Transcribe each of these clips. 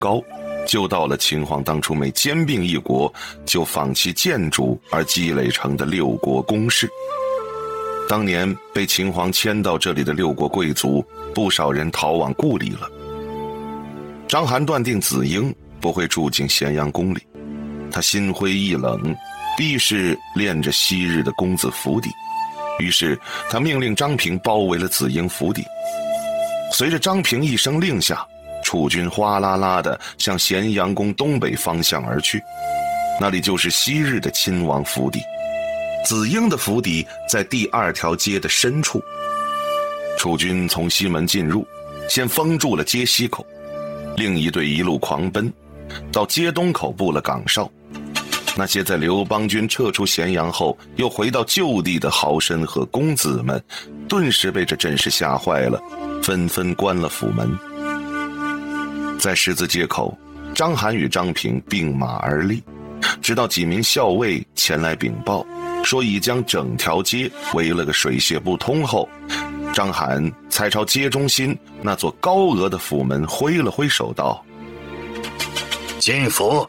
高，就到了秦皇当初每兼并一国就放弃建筑而积累成的6国公室。当年被秦皇迁到这里的6国贵族，不少人逃往故里了。章邯断定子婴不会住进咸阳宫里，他心灰意冷，必是恋着昔日的公子府邸。于是他命令张平包围了子婴府邸。随着张平一声令下，楚军哗啦啦地向咸阳宫东北方向而去，那里就是昔日的亲王府邸。子婴的府邸在第2条街的深处。楚军从西门进入，先封住了街西口，另一队一路狂奔，到街东口布了岗哨。那些在刘邦军撤出咸阳后又回到旧地的豪绅和公子们，顿时被这阵势吓坏了，纷纷关了府门。在十字街口，章邯与张平并马而立，直到几名校尉前来禀报，说已将整条街围了个水泄不通后，章邯才朝街中心那座高额的府门挥了挥手道： 进府。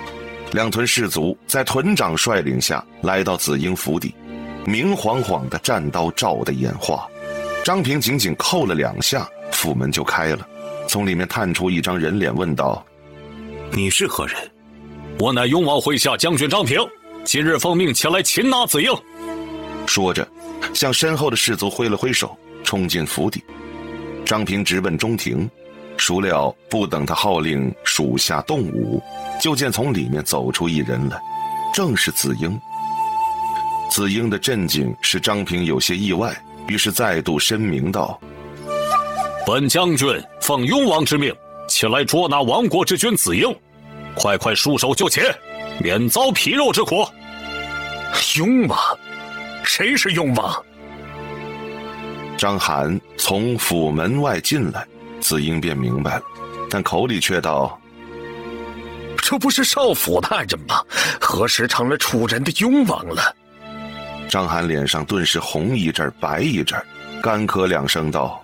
2屯士卒在屯长率领下来到子婴府邸，明晃晃的战刀照得眼花。张平仅仅扣了2下，府门就开了，从里面探出一张人脸问道： 你是何人？我乃雍王麾下将军张平，今日奉命前来擒拿子婴。 说着向身后的士卒挥了挥手，冲进府邸。张平直奔中庭，孰料不等他号令属下动武，就见从里面走出一人来，正是子婴。子婴的震惊使张平有些意外，于是再度申明道： 本将军奉雍王之命前来捉拿亡国之君子婴，快快束手就擒，免遭皮肉之苦。 雍王？谁是雍王？ 章邯从府门外进来，子婴便明白了，但口里却道： 这不是少府大人吗？何时成了楚人的雍王了？ 章邯脸上顿时红一阵白一阵，干咳2声道：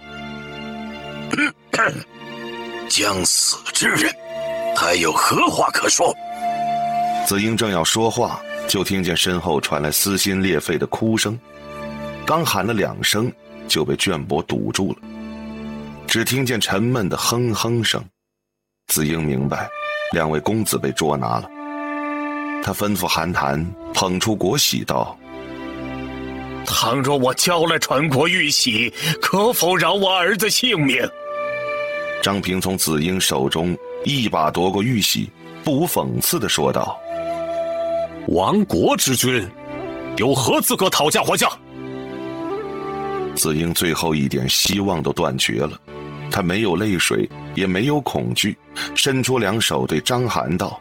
将死之人，还有何话可说？ 子婴正要说话，就听见身后传来撕心裂肺的哭声，刚喊了2声就被卷帛堵住了，只听见沉闷的哼哼声。子婴明白2位公子被捉拿了，他吩咐韩谈捧出国玺道： 倘若我交了传国玉玺，可否饶我儿子性命？ 张平从子婴手中一把夺过玉玺，不无讽刺地说道： 亡国之君有何资格讨价还价？ 子婴最后一点希望都断绝了，他没有泪水，也没有恐惧，伸出2手对章邯道：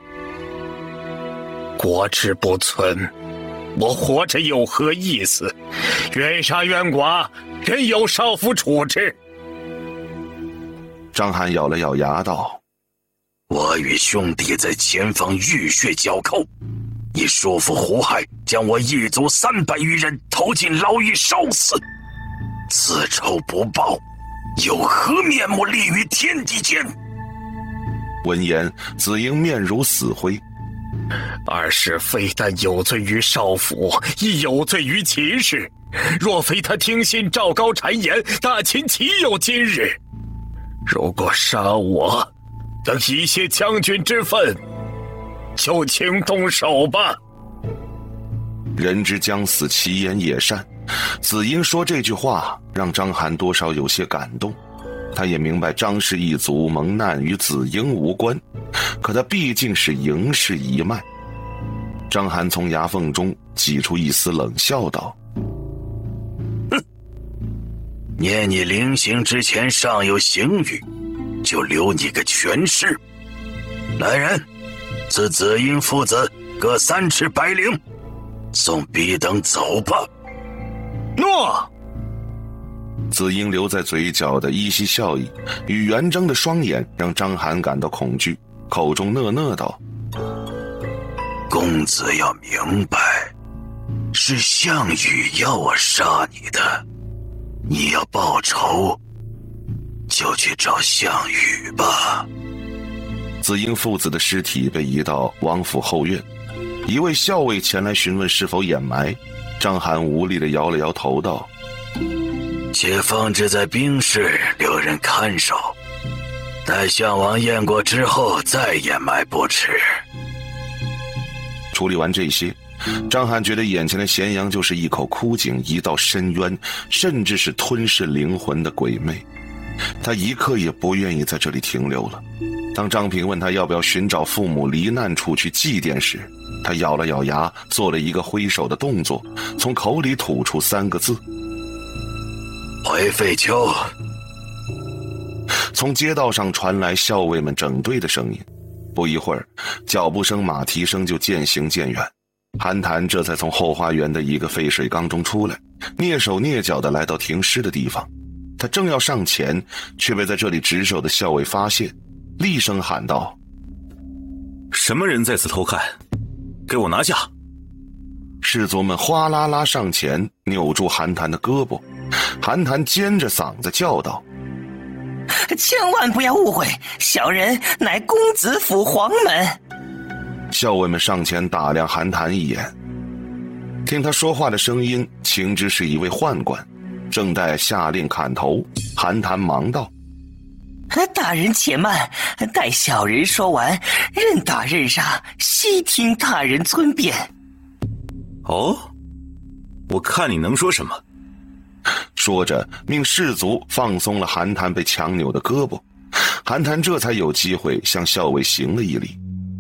国之不存，我活着有何意思？冤杀冤剐，任由少府处置。 章邯咬了咬牙道： 我与兄弟在前方浴血交扣，你叔父胡亥将我一族300余人投进牢狱烧死，此仇不报，有何面目立于天地间？ 闻言，子婴面如死灰。 二世非但有罪于少府，亦有罪于秦氏。若非他听信赵高谗言，大秦岂有今日？如果杀我，等一泄将军之愤，就请动手吧。 人之将死，其言也善。子婴说这句话，让章邯多少有些感动。他也明白张氏一族蒙难与子婴无关，可他毕竟是嬴氏一脉。章邯从牙缝中挤出一丝冷笑道： 念你临行之前尚有刑狱，就留你个全尸。来人，赐子婴父子各3尺白绫，送彼等走吧。 诺。 子婴留在嘴角的依稀笑意与圆睁的双眼让章邯感到恐惧，口中讷讷道： 公子要明白，是项羽要我杀你的，你要报仇就去找项羽吧。 子婴父子的尸体被移到王府后院，一位校尉前来询问是否掩埋。张邯无力地摇了摇头道： 且放置在兵室，留人看守，待项王验过之后再掩埋不迟。 处理完这些，张邯觉得眼前的咸阳就是一口枯井，一道深渊，甚至是吞噬灵魂的鬼魅。他一刻也不愿意在这里停留了。当张平问他要不要寻找父母罹难处去祭奠时，他咬了咬牙，做了一个挥手的动作，从口里吐出3个字： 回废丘。 从街道上传来校尉们整队的声音，不一会儿，脚步声马蹄声就渐行渐远。韩谭这才从后花园的一个废水缸中出来，蹑手蹑脚地来到停尸的地方。他正要上前，却被在这里值守的校尉发现，厉声喊道： 什么人在此偷看？给我拿下！ 士卒们哗啦啦上前，扭住韩谭的胳膊。韩谭尖着嗓子叫道： 千万不要误会，小人乃公子府黄门。 校尉们上前打量韩谭一眼，听他说话的声音，情知是一位宦官，正待下令砍头。韩谭忙道： 大人且慢，待小人说完，任打任杀，悉听大人尊便。 哦，我看你能说什么。 说着命士卒放松了韩谭被强扭的胳膊。韩谭这才有机会向校尉行了一礼。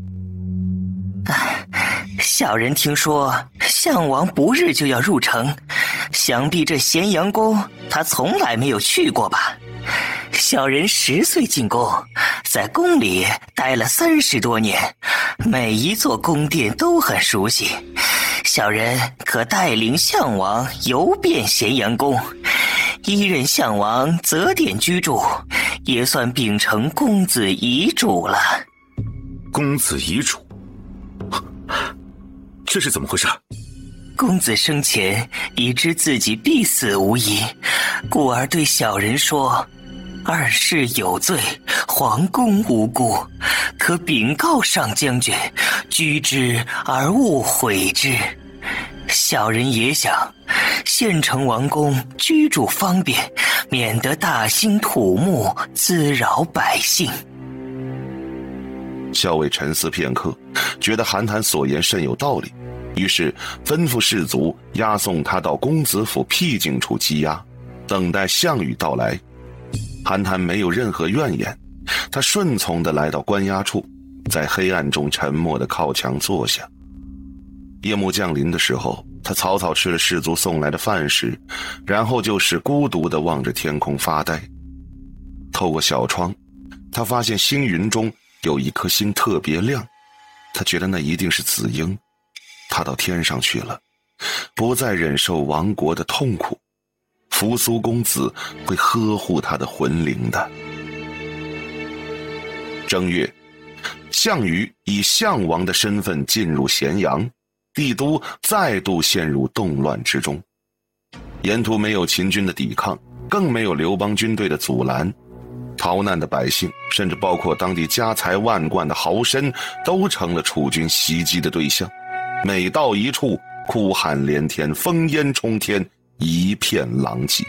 小人听说项王不日就要入城，想必这咸阳宫他从来没有去过吧。小人10岁进宫，在宫里待了30多年，每一座宫殿都很熟悉。小人可带领项王游遍咸阳宫，一任项王择点居住，也算秉承公子遗嘱了。 公子遗嘱？这是怎么回事？ 公子生前已知自己必死无疑，故而对小人说：二世有罪，皇宫无辜，可禀告上将军，居之而勿毁之。小人也想，县城王宫居住方便，免得大兴土木，滋扰百姓。 校尉沉思片刻，觉得韩谭所言甚有道理，于是吩咐士卒押送他到公子府僻静处羁押，等待项羽到来。韩谭没有任何怨言，他顺从地来到关押处，在黑暗中沉默地靠墙坐下。夜幕降临的时候，他草草吃了士卒送来的饭食，然后就是孤独地望着天空发呆。透过小窗，他发现星云中有一颗星特别亮，他觉得那一定是子婴，他到天上去了，不再忍受亡国的痛苦，扶苏公子会呵护他的魂灵的。正月，项羽以项王的身份进入咸阳，帝都再度陷入动乱之中。沿途没有秦军的抵抗，更没有刘邦军队的阻拦，逃难的百姓，甚至包括当地家财万贯的豪绅，都成了楚军袭击的对象。每到一处，哭喊连天，烽烟冲天，一片狼藉。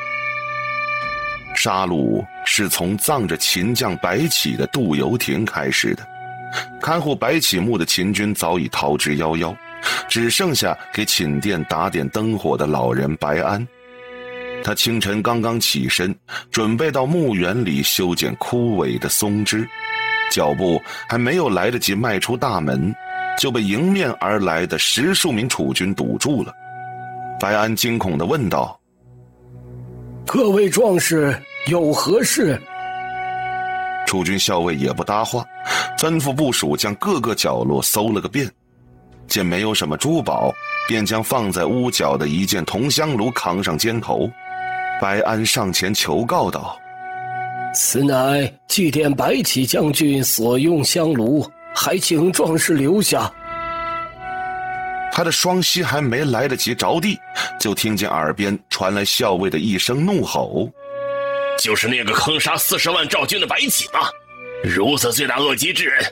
杀戮是从葬着秦将白起的杜游亭开始的，看护白起墓的秦军早已逃之夭夭，只剩下给寝殿打点灯火的老人白安。他清晨刚刚起身，准备到墓园里修剪枯萎的松枝，脚步还没有来得及迈出大门，就被迎面而来的10数名楚军堵住了。白安惊恐地问道： 各位壮士，有何事？ 楚军校尉也不搭话，吩咐部属将各个角落搜了个遍，见没有什么珠宝，便将放在屋角的一件铜香炉扛上肩头。白安上前求告道： 此乃祭奠白起将军所用香炉，还请壮士留下。 他的双膝还没来得及着地，就听见耳边传来校尉的一声怒吼： 就是那个坑杀40万赵军的白起吗？ 如此罪大恶极之人，